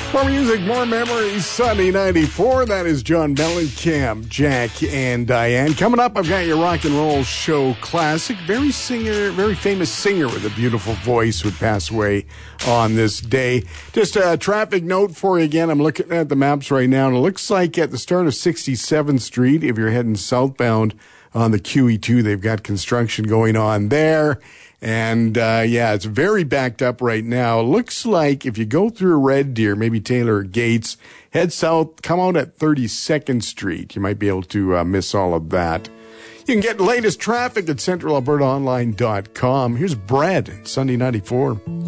More music, more memories, Sunday 94. That is John Mellencamp, Jack, and Diane. Coming up, I've got your rock and roll show classic. Very famous singer with a beautiful voice would pass away on this day. Just a traffic note for you again. I'm looking at the maps right now, and it looks like at the start of 67th Street, if you're heading southbound on the QE2, they've got construction going on there. And, it's very backed up right now. Looks like if you go through Red Deer, maybe Taylor Gates, head south, come out at 32nd Street. You might be able to miss all of that. You can get the latest traffic at centralalbertaonline.com. Here's Brad, Sunday 94.